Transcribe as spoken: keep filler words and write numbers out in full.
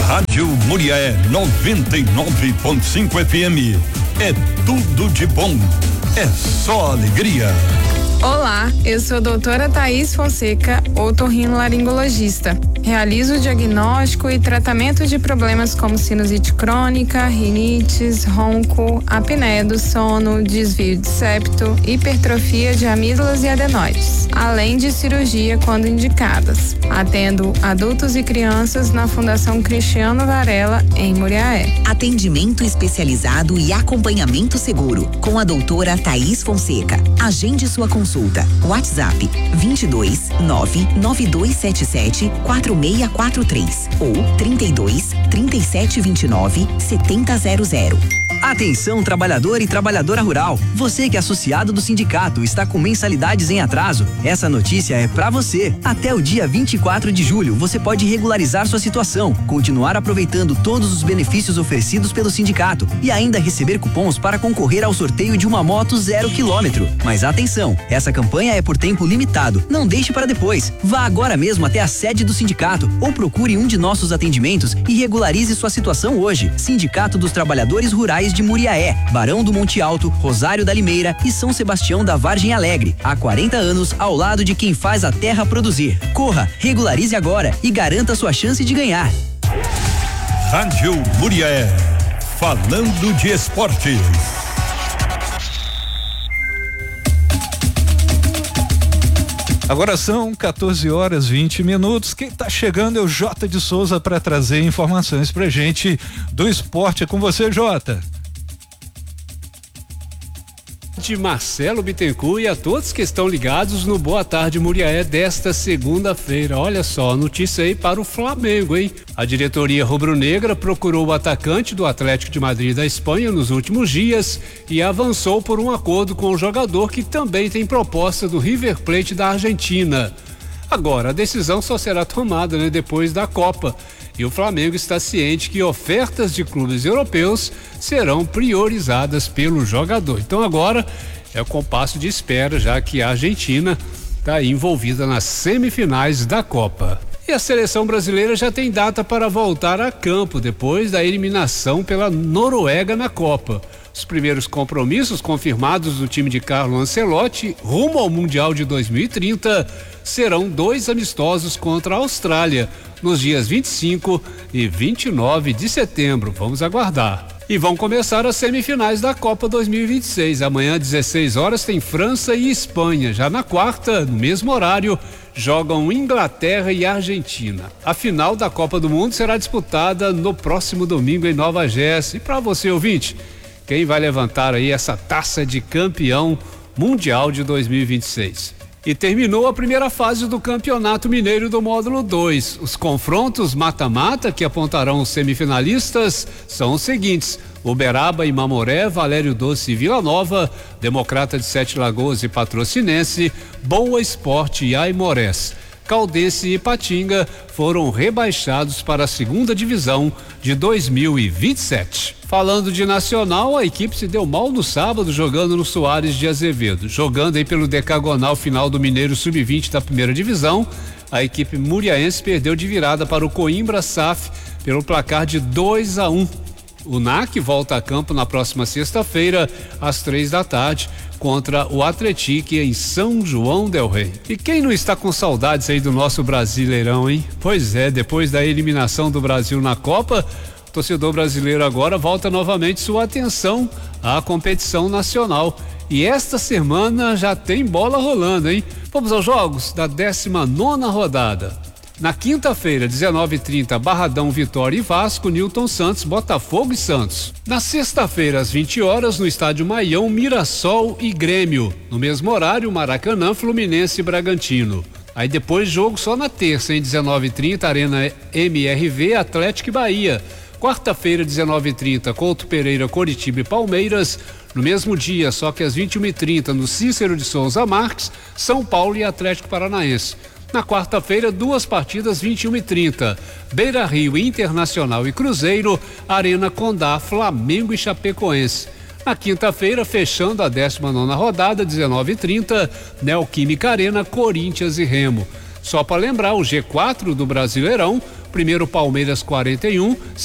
Rádio Muriaé noventa e nove ponto cinco F M. É tudo de bom. É só alegria. Olá, eu sou a doutora Thaís Fonseca, otorrinolaringologista. Realizo o diagnóstico e tratamento de problemas como sinusite crônica, rinites, ronco, apneia do sono, desvio de septo, hipertrofia de amígdalas e adenoides, além de cirurgia quando indicadas. Atendo adultos e crianças na Fundação Cristiano Varela, em Muriaé. Atendimento especializado e acompanhamento seguro com a doutora Thaís Fonseca. Agende sua consulta. WhatsApp vinte e dois nove nove dois sete sete quatro seis quatro três ou trinta e dois, trinta e sete, vinte e nove, setenta zero zero. Atenção, trabalhador e trabalhadora rural. Você que é associado do sindicato está com mensalidades em atraso. Essa notícia é pra você. Até o dia vinte e quatro de julho, você pode regularizar sua situação, continuar aproveitando todos os benefícios oferecidos pelo sindicato e ainda receber cupons para concorrer ao sorteio de uma moto zero quilômetro. Mas atenção, essa campanha é por tempo limitado. Não deixe para depois. Vá agora mesmo até a sede do sindicato ou procure um de nossos atendimentos e regularize sua situação hoje. Sindicato dos Trabalhadores Rurais de Muriaé, Barão do Monte Alto, Rosário da Limeira e São Sebastião da Vargem Alegre. Há quarenta anos ao lado de quem faz a terra produzir. Corra, regularize agora e garanta sua chance de ganhar. Rádio Muriaé, falando de esportes. Agora são quatorze horas, vinte minutos. Quem tá chegando é o Jota de Souza para trazer informações pra gente do esporte. É com você, Jota. De Marcelo Bittencourt e a todos que estão ligados no Boa Tarde Muriaé desta segunda-feira. Olha só, notícia aí para o Flamengo, hein? A diretoria rubro-negra procurou o atacante do Atlético de Madrid da Espanha nos últimos dias e avançou por um acordo com o jogador que também tem proposta do River Plate da Argentina. Agora, a decisão só será tomada, né, depois da Copa. E o Flamengo está ciente que ofertas de clubes europeus serão priorizadas pelo jogador. Então agora é o compasso de espera, já que a Argentina está envolvida nas semifinais da Copa. E a seleção brasileira já tem data para voltar a campo depois da eliminação pela Noruega na Copa. Os primeiros compromissos confirmados do time de Carlo Ancelotti rumo ao Mundial de dois mil e trinta serão dois amistosos contra a Austrália nos dias vinte e cinco e vinte e nove de setembro. Vamos aguardar. E vão começar as semifinais da Copa dois mil e vinte e seis. Amanhã, às dezesseis horas, tem França e Espanha. Já na quarta, no mesmo horário, jogam Inglaterra e Argentina. A final da Copa do Mundo será disputada no próximo domingo em Nova Jersey. E para você, ouvinte, quem vai levantar aí essa taça de campeão mundial de dois mil e vinte e seis? E terminou a primeira fase do Campeonato Mineiro do Módulo dois. Os confrontos mata-mata que apontarão os semifinalistas são os seguintes: Uberaba e Mamoré, Valério Doce e Vila Nova, Democrata de Sete Lagoas e Patrocinense, Boa Esporte e Aimorés. Caldense e Ipatinga foram rebaixados para a segunda divisão de dois mil e vinte e sete. Falando de Nacional, a equipe se deu mal no sábado jogando no Soares de Azevedo. Jogando aí pelo decagonal final do Mineiro sub vinte da primeira divisão, a equipe muriaense perdeu de virada para o Coimbra S A F pelo placar de dois a um. O N A C volta a campo na próxima sexta-feira, às três da tarde, contra o Atlético em São João del Rei. E quem não está com saudades aí do nosso Brasileirão, hein? Pois é, depois da eliminação do Brasil na Copa, o torcedor brasileiro agora volta novamente sua atenção à competição nacional. E esta semana já tem bola rolando, hein? Vamos aos jogos da décima nona rodada. Na quinta-feira, dezenove e trinta, Barradão, Vitória e Vasco, Newton Santos, Botafogo e Santos. Na sexta-feira, às vinte horas, no estádio Maião, Mirassol e Grêmio. No mesmo horário, Maracanã, Fluminense e Bragantino. Aí depois, jogo só na terça, em dezenove e trinta, Arena M R V, Atlético e Bahia. Quarta-feira, dezenove e trinta, Couto Pereira, Coritiba e Palmeiras. No mesmo dia, só que às vinte e uma e trinta, no Cícero de Souza Marques, São Paulo e Atlético Paranaense. Na quarta-feira, duas partidas, vinte e uma e trinta. Beira Rio, Internacional e Cruzeiro, Arena Condá, Flamengo e Chapecoense. Na quinta-feira, fechando a décima nona rodada, dezenove e trinta, Neoquímica Arena, Corinthians e Remo. Só para lembrar, o G quatro do Brasileirão primeiro Palmeiras quarenta e um,